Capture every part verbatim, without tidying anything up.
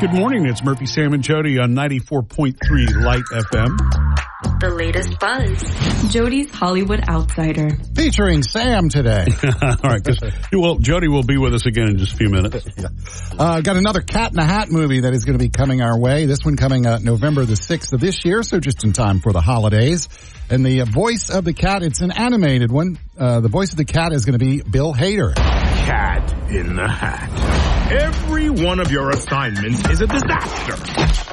Good morning. It's Murphy, Sam, and Jody on ninety-four point three Light F M. The latest buzz. Jody's Hollywood Outsider. Featuring Sam today. All right. Cause, well, Jody will be with us again in just a few minutes. yeah. uh, got another Cat in the Hat movie that is going to be coming our way. This one coming uh, November the sixth of this year, so just in time for the holidays. And the uh, voice of the cat, it's an animated one. Uh, the voice of the cat is going to be Bill Hader. Cat in the Hat. Every one of your assignments is a disaster.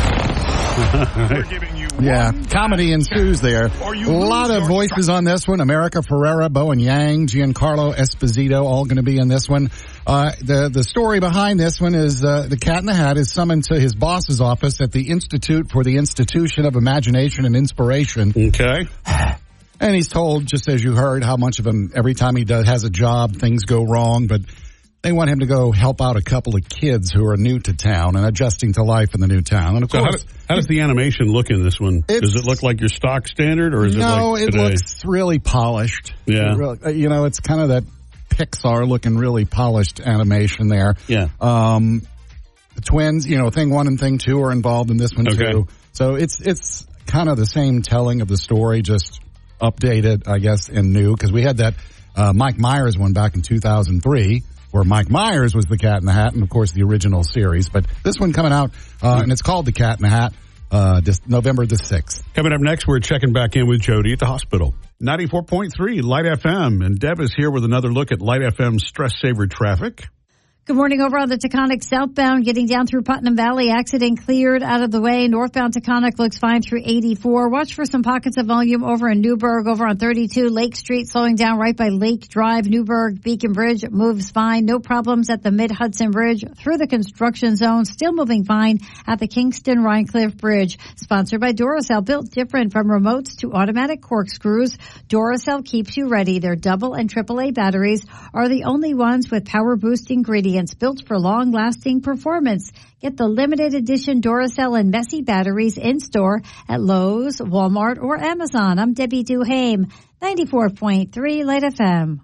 We're giving you yeah, comedy ensues there. A lot of voices on this one. America Ferrera, Bowen Yang, Giancarlo Esposito, all going to be in this one. Uh, the, the story behind this one is, uh, the Cat in the Hat is summoned to his boss's office at the Institute for the Institution of Imagination and Inspiration. Okay. And he's told, just as you heard, how much of him, every time he does, has a job, things go wrong, but they want him to go help out a couple of kids who are new to town and adjusting to life in the new town. And of so course, how, do, how does the animation look in this one? Does it look like your stock standard, or is no, it like today? No, it looks really polished. Yeah. Really, you know, it's kind of that Pixar looking really polished animation there. Yeah. Um, the twins, you know, thing one and thing two are involved in this one okay. too. So it's, it's kind of the same telling of the story, just updated, I guess, and new, because we had that, uh, Mike Myers one back in two thousand three. Where Mike Myers was the Cat in the Hat, and of course the original series. But this one coming out, uh, and it's called The Cat in the Hat, uh, this November the sixth. Coming up next, we're checking back in with Jody at the hospital. ninety-four point three Light F M, and Deb is here with another look at Light F M's stress saver traffic. Good morning. Over on the Taconic southbound, getting down through Putnam Valley, accident cleared out of the way. Northbound Taconic looks fine through eighty-four. Watch for some pockets of volume over in Newburgh, over on thirty-two. Lake Street slowing down right by Lake Drive. Newburgh Beacon Bridge moves fine. No problems at the Mid-Hudson Bridge through the construction zone. Still moving fine at the Kingston Rhinecliff Bridge. Sponsored by Duracell, built different from remotes to automatic corkscrews. Duracell keeps you ready. Their double and triple A batteries are the only ones with power boost ingredients built for long-lasting performance. Get the limited edition Duracell and Messy batteries in store at Lowe's, Walmart, or Amazon. I'm Debbie Duhame, ninety-four point three Light F M.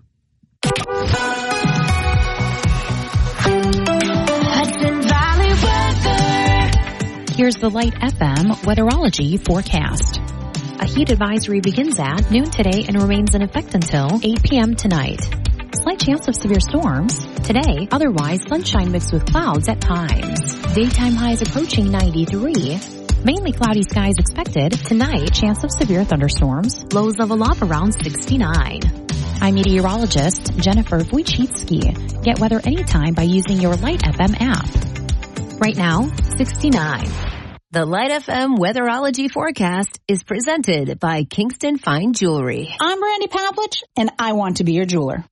Hudson Valley weather. Here's the Light F M weatherology forecast. A heat advisory begins at noon today and remains in effect until eight p.m. tonight. Slight chance of severe storms today, otherwise sunshine mixed with clouds at times. Daytime highs approaching ninety-three. Mainly cloudy skies expected. Tonight, chance of severe thunderstorms. Lows level off around sixty-nine. I'm meteorologist Jennifer Wojcicki. Get weather anytime by using your Light F M app. Right now, sixty-nine. The Light F M weatherology forecast is presented by Kingston Fine Jewelry. I'm Brandy Pavlich, and I want to be your jeweler.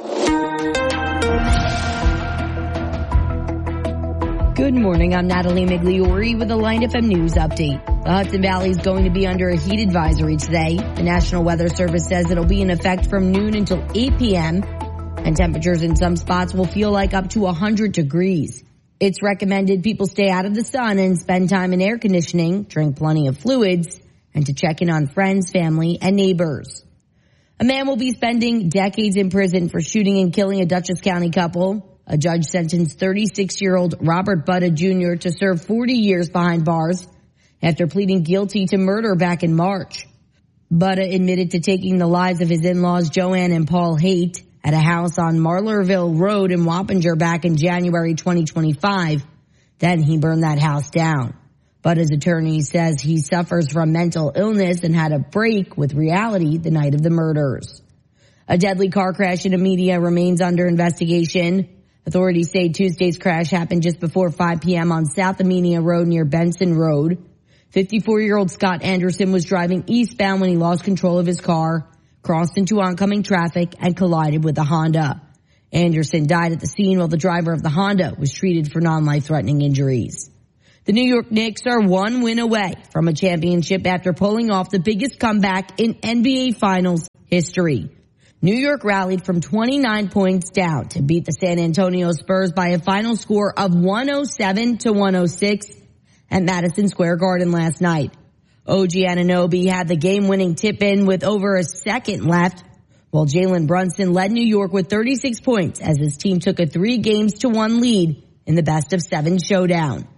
Good morning, I'm Natalie Migliori with the Light F M News Update. The Hudson Valley is going to be under a heat advisory today. The National Weather Service says it'll be in effect from noon until eight p.m. and temperatures in some spots will feel like up to one hundred degrees. It's recommended people stay out of the sun and spend time in air conditioning, drink plenty of fluids, and to check in on friends, family, and neighbors. A man will be spending decades in prison for shooting and killing a Dutchess County couple. A judge sentenced thirty-six-year-old Robert Butta Junior to serve forty years behind bars after pleading guilty to murder back in March. Butta admitted to taking the lives of his in-laws Joanne and Paul Haight at a house on Marlerville Road in Wappinger back in January twenty twenty-five. Then he burned that house down. Butta's attorney says he suffers from mental illness and had a break with reality the night of the murders. A deadly car crash in Amelia remains under investigation. Authorities say Tuesday's crash happened just before five p.m. on South Amelia Road near Benson Road. fifty-four-year-old Scott Anderson was driving eastbound when he lost control of his car, crossed into oncoming traffic, and collided with a Honda. Anderson died at the scene while the driver of the Honda was treated for non-life-threatening injuries. The New York Knicks are one win away from a championship after pulling off the biggest comeback in N B A Finals history. New York rallied from twenty-nine points down to beat the San Antonio Spurs by a final score of one oh seven to one oh six at Madison Square Garden last night. O G Anunoby had the game-winning tip-in with over a second left, while Jalen Brunson led New York with thirty-six points as his team took a three games to one lead in the best of seven showdown.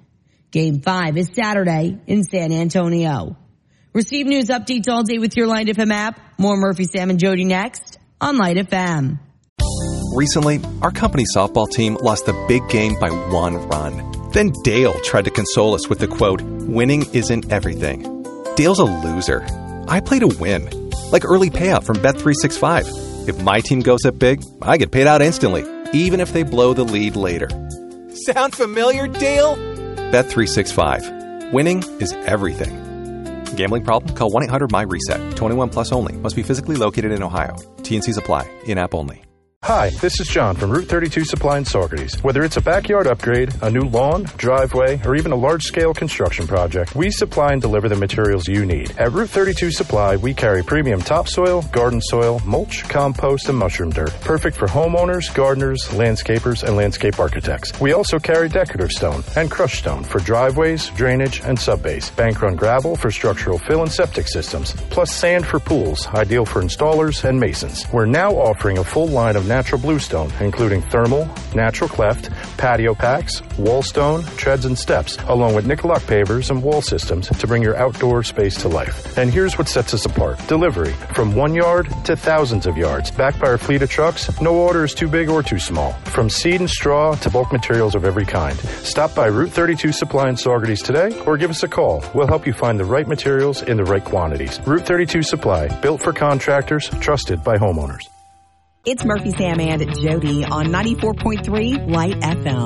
Game five is Saturday in San Antonio. Receive news updates all day with your Light F M app. More Murphy, Sam, and Jody next on Light F M. Recently, our company softball team lost the big game by one run. Then Dale tried to console us with the quote, "Winning isn't everything." Dale's a loser. I play to win. Like early payout from Bet three sixty-five. If my team goes up big, I get paid out instantly, even if they blow the lead later. Sound familiar, Dale? Bet three sixty-five. Winning is everything. Gambling problem? Call one eight hundred M Y reset. twenty-one plus only. Must be physically located in Ohio. T and Cs apply. In-app only. Hi, this is John from Route thirty-two Supply in Saugerties. Whether it's a backyard upgrade, a new lawn, driveway, or even a large-scale construction project, we supply and deliver the materials you need. At Route thirty-two Supply, we carry premium topsoil, garden soil, mulch, compost, and mushroom dirt. Perfect for homeowners, gardeners, landscapers, and landscape architects. We also carry decorative stone and crushed stone for driveways, drainage, and subbase. Bank-run gravel for structural fill and septic systems. Plus sand for pools, ideal for installers and masons. We're now offering a full line of natural bluestone, including thermal, natural cleft, patio packs, wall stone, treads and steps, along with Nicolak pavers and wall systems to bring your outdoor space to life. And here's what sets us apart. Delivery. From one yard to thousands of yards. Backed by our fleet of trucks, no order is too big or too small. From seed and straw to bulk materials of every kind. Stop by Route thirty-two Supply in Saugerties today or give us a call. We'll help you find the right materials in the right quantities. Route thirty-two Supply. Built for contractors, trusted by homeowners. It's Murphy, Sam, and Jody on ninety-four point three Light F M.